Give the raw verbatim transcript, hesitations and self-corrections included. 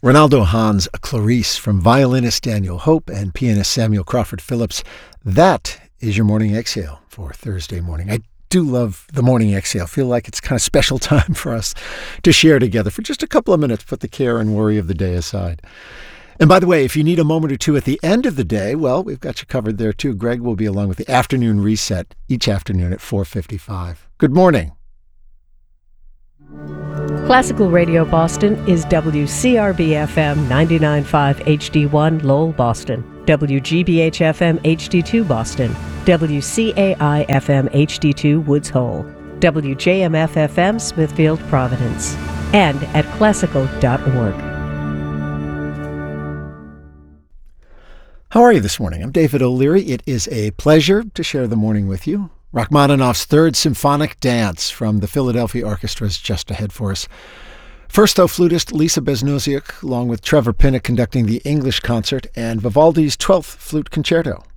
Ronaldo Hahn's Clarice from violinist Daniel Hope and pianist Samuel Crawford Phillips. That is your morning exhale for Thursday morning. I do love the morning exhale. I feel like it's kind of special time for us to share together for just a couple of minutes, put the care and worry of the day aside. And by the way, if you need a moment or two at the end of the day, well, we've got you covered there too. Greg will be along with the afternoon reset each afternoon at four fifty-five. Good morning. Classical Radio Boston is W C R B F M ninety-nine point five H D one Lowell, Boston, W G B H F M H D two Boston, W C A I F M H D two Woods Hole, W J M F F M Smithfield, Providence, and at classical dot org. How are you this morning? I'm David O'Leary. It is a pleasure to share the morning with you. Rachmaninoff's Third Symphonic Dance from the Philadelphia Orchestra is just ahead for us. First, though, flutist Lisa Besnosiuk, along with Trevor Pinnock conducting the English concert, and Vivaldi's twelfth Flute Concerto.